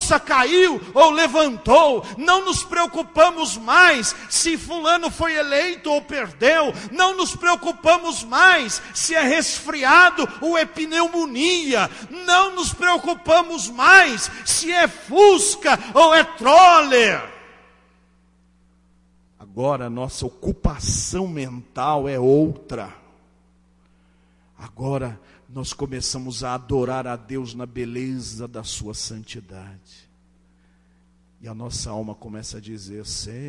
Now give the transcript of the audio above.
moça caiu ou levantou, não nos preocupamos mais se fulano foi eleito ou perdeu, não nos preocupamos mais se é resfriado ou é pneumonia, não nos preocupamos mais se é Fusca ou é Troller. Agora a nossa ocupação mental é outra. Agora nós começamos a adorar a Deus na beleza da sua santidade. E a nossa alma começa a dizer: Senhor,